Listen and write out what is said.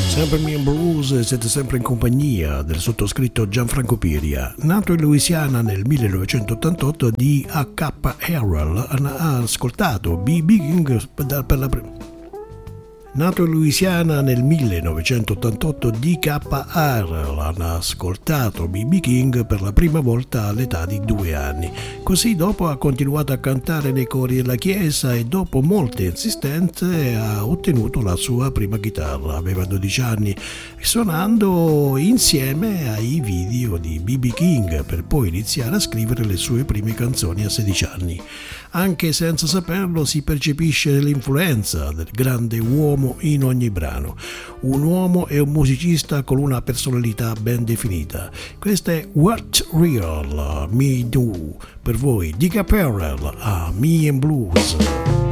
Sempre Me and Blues, siete sempre in compagnia del sottoscritto Gianfranco Piria. Nato in Louisiana nel 1988 di A.K. Harrell, ha ascoltato B.B. King per la prima. Nato in Louisiana nel 1988, D.K. Harrell ha ascoltato B.B. King per la prima volta all'età di 2 anni. Così dopo ha continuato a cantare nei cori della chiesa e dopo molte insistenze ha ottenuto la sua prima chitarra. Aveva 12 anni, suonando insieme ai video di B.B. King per poi iniziare a scrivere le sue prime canzoni a 16 anni. Anche senza saperlo si percepisce l'influenza del grande uomo in ogni brano. Un uomo e un musicista con una personalità ben definita. Questo è What Real Me Do per voi, D.K. Harrell a Me and Blues.